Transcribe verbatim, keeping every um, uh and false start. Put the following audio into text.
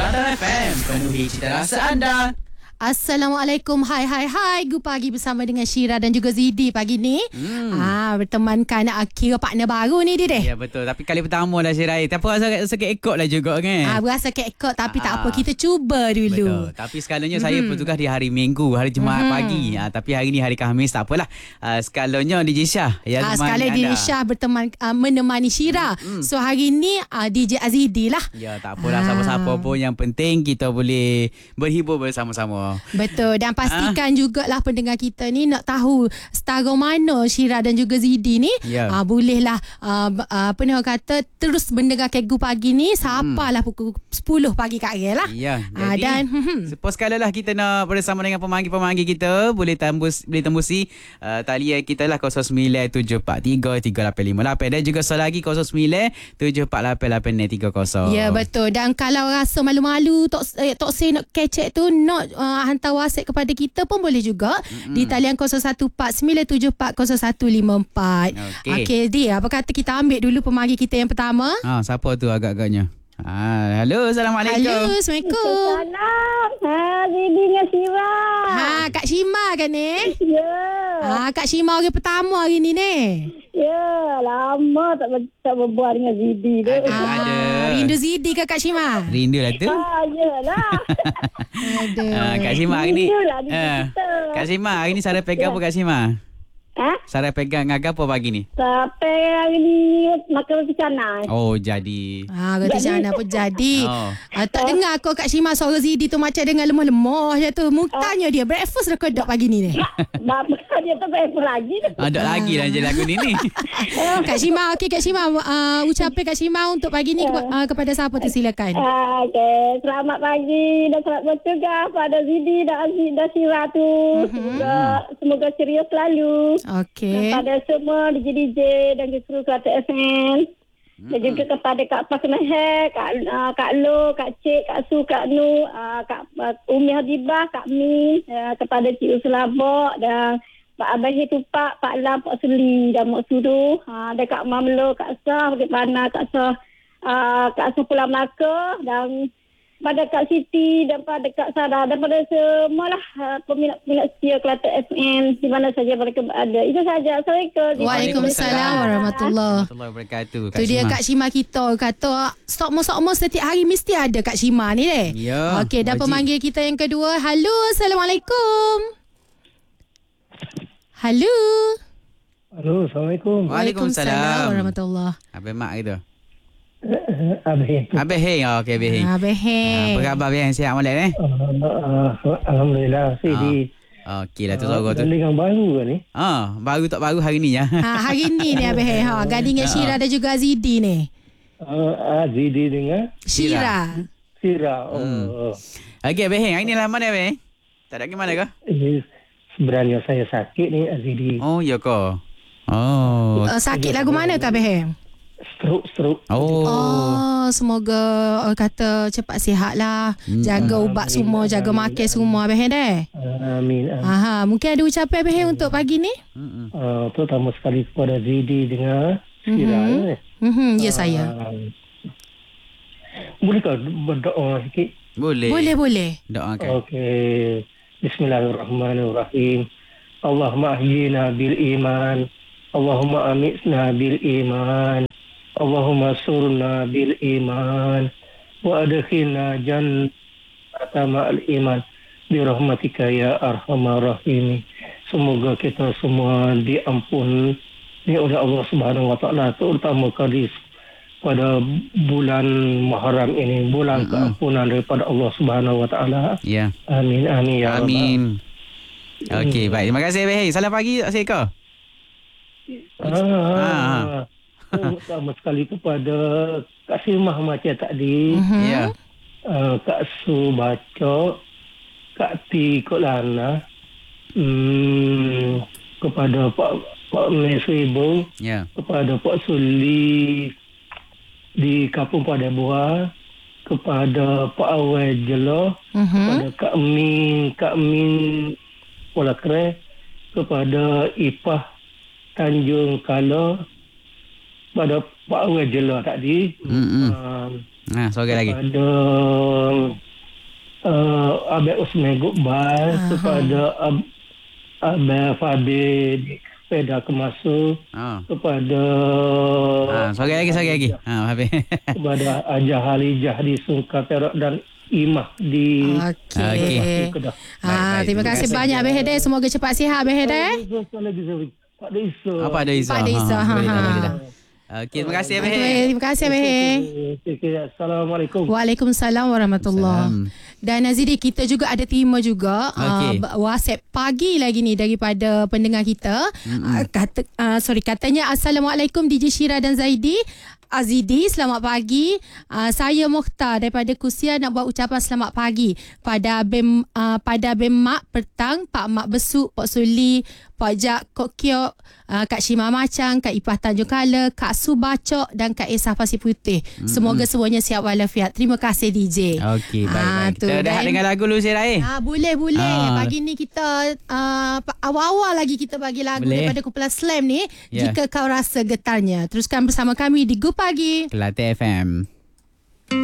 Kelantan F M, penuhi cita rasa anda. Assalamualaikum, hai hai hai. Gu pagi bersama dengan Syira dan juga Zidi pagi ni. Hmm. Ah, bertemankan uh, kira partner baru ni dia deh. Ya betul, tapi kali pertama dah Syira. Tapi rasa sakit ekor lah juga kan. Ah, berasa ekor tapi ah. tak apa, kita cuba Betul. dulu. Tapi skalanya mm-hmm. saya bertugas di hari Minggu, hari Jumaat mm-hmm. pagi. Ah, tapi hari ni hari Khamis, tak apalah. Ah, skalanya D J Syah ya, ah, sekali D J Syah berteman uh, menemani Syira. Mm-hmm. So hari ni uh, D J Azidi lah. Ya, tak apalah ah. siapa-siapa pun, yang penting kita boleh berhibur bersama-sama. Betul. Dan pastikan ha? jugalah pendengar kita ni nak tahu setara mana Syira dan juga Zidi ni. Yeah. Uh, bolehlah uh, uh, apa ni orang kata terus mendengar Kegu Pagi ni sampailah hmm. pukul sepuluh pagi Kak Ariel lah. Ya. Uh, Jadi dan sepos sekali lah kita nak bersama dengan pemanggil-pemanggil kita. Boleh tembus boleh tembusi uh, talian kita lah kosong sembilan tujuh empat tiga tiga lapan lima lapan dan juga sekali lagi kosong sembilan tujuh empat lapan lapan tiga kosong. Ya betul. Dan kalau rasa malu-malu tok eh, tok say nak kecek tu nak uh, hantar WhatsApp kepada kita pun boleh juga mm-hmm. di talian kosong satu empat sembilan tujuh empat kosong satu lima empat. Okey. Okey, dia apa kata kita ambil dulu pemanggil kita yang pertama? Ha, siapa tu agak-agaknya? Ha, halo, Assalamualaikum. Halo, Assalamualaikum. Salam. Ha, Zidi dengan Syira. Ha, Kak Syima kan ni? Ya. Ha, Kak Syima orang pertama hari ni ni. Ya, lama tak tak berbual dengan Zidi tu. Ada, ha, ada. Rindu Zidi ke Kak Syima? Rindu lah tu. Ha, yalah. Aduh. Ha, Kak Syima hari ni. Ha. Kak Syima hari ni Sarah pegang apa Kak Syima? Ha? Sarah pegang agak apa pagi ni? Sampai hari ni makan roti canai. Oh, jadi. Ha, roti canai pun jadi. Oh. Ha, tak dengar aku Kak Syima suara Zidi tu macam dengan lemah-lemah je tu. Mutanya dia breakfast dah kedok pagi ni ni. Bapak dia tu breakfast lagi. Ada ha. lagi lah je lagu ni ni. Kak Syima, okey Kak Syima, uh, ucapan Kak Syima untuk pagi ni uh, kepada siapa tu silakan. Uh, okey, selamat pagi dan selamat bertugas pada Zidi dan Aziz dan Syira tu. Mm-hmm. Semoga, semoga ceria selalu. Okey. Kepada semua D J D J dan juga seluruh Kelantan F M. Dan juga kepada Kak Pas Meher, Kak, uh, Kak Lo, Kak Cik, Kak Su, Kak Nu, uh, Kak uh, Umi Hadibah, Kak Mi, uh, kepada Cik Usulabok dan Pak Abahi Tupak, Pak Lam, Pak Suli dan Mak Sudu. Uh, dan Kak Mamlo, Kak Sah, Bukit Panah, Kak Sah, uh, Kak Sah Pulau Melaka dan pada Kak Siti dan pada Kak Sarah dan pada semualah uh, peminat-peminat setia Kelantan F M di mana saja mereka berada. Itu saja. Assalamualaikum. Waalaikumsalam warahmatullahi wabarakatuh. Tu dia Kak Syima kita kata sokmo-sokmo setiap hari mesti ada Kak Syima ni deh. Ya. Okey, dan pemanggil kita yang kedua. Halo, Assalamualaikum. Halo. Halo, Assalamualaikum. Waalaikumsalam warahmatullahi. Abang mak gitu. Abang. Abang Heng. Oh, okey Abang Heng. Abang Heng. Apa khabar Abang? Sihat malam eh? Uh, Alhamdulillah. Sidi. Oh, okey lah tu suara tu. Gading baru kan ni? Ah, baru tak baru hari ni ya. Ha, hari ni ni Abang Heng. Ha, gading Syira dan juga Azidi ni. Uh, Azidi dengan Syira. Syira. Oh. Hmm. Okey Abang Heng, hari ni lah mana Abang? Tak ada gimana ke? Eh, sebenarnya saya sakit ni Azidi. Oh, ya ke? Oh. Uh, sakit lagu mana tu Abang Heng? Stroke, stroke. Oh. Oh, semoga orang kata cepat sihat lah. Hmm. Jaga ubat amin, semua, amin, jaga makan amin, semua Abang Heng deh. Amin. amin. Aha, mungkin ada ucapan Abang Heng untuk pagi ni? Uh, terutama sekali kepada Zidi dengan Syira. Mm-hmm. Eh. Mm-hmm, ya uh, saya. Bolehkah berdoa sikit? Boleh. Boleh, boleh. Doakan. Okey. Bismillahirrahmanirrahim. Allahumma ahyina bil iman. Allahumma amitna bil iman. Allahumma surna bil iman wa adkhilna jannata ma'al iman bi rahmatika ya arhamar rahimin. Semoga kita semua diampun oleh Allah Subhanahu wa taala, terutama kali pada bulan Muharram ini, bulan mm-hmm. keampunan daripada Allah Subhanahu wa taala. Ya. Yeah. Amin amin ya amin. Okey, baik. Terima kasih Abang. Salam pagi Cik Eka. Ah. ah. Sama sekali kepada Kak Simah macam tadi. Mm-hmm. Ya. Uh, Kak Su baca, Kak Ti Kok Lana, hmm, kepada Pak Pak Mesribo, ya. Kepada Pak Suli di Kampung Padabua, kepada Pak Awai Jelo, mm-hmm. kepada Kak Min, Kak Min Polakre, kepada Ipah Tanjung Kala, pada Pak Awai Jelo tadi, mm-hmm. uh, Ha, seorang lagi. Kepada uh, Abang Usman Gokbal, kepada Ab- Abang Fadil di Sepeda Kemasu, Oh. kepada Ha, seorang lagi, seorang lagi. Ha, habis. kepada Ajah Halijah di Sungkar Perak dan Imah di Okey. Okey. Kedah. Ah, Baik, baik. terima kasih Terima banyak Abang Hede. Semoga cepat sihat Abang Hede. Pak Desa. Apa ada Izzah? Pak Desa, ha, boleh dah, ha. boleh dah. Okey, terima kasih Abang Okey, Hei. terima kasih Abang Hede. Okey, okey. Assalamualaikum. Waalaikumsalam warahmatullahi. Salam. Dan Naziri, kita juga ada terima juga Okey. uh, WhatsApp pagi lagi ni daripada pendengar kita. Uh, kata uh, sorry katanya Assalamualaikum D J Syira dan Zaidi. Azidi, selamat pagi. Uh, saya Mukhtar daripada Kusia nak buat ucapan selamat pagi pada Abim uh, pada Abim Mak Petang, Pak Mak Besuk, Pak Suli, Pak Jak Kok Kiok, uh, Kak Shima Macang, Kak Ipah Tanjung Kala, Kak Su Bacok dan Kak Esah Pasir Putih. Mm-hmm. Semoga semuanya sihat walafiat. Terima kasih D J. Okey, baik, Ah, baik. tu, Kita dah dan- dengan lagu dulu Syirah. Ah, boleh boleh. Ah. Pagi ni kita uh, awal-awal lagi kita bagi lagu Boleh. daripada kumpulan Slam ni. Ya. Jika kau rasa getarnya. Teruskan bersama kami di Go Pagi. Kelantan F M.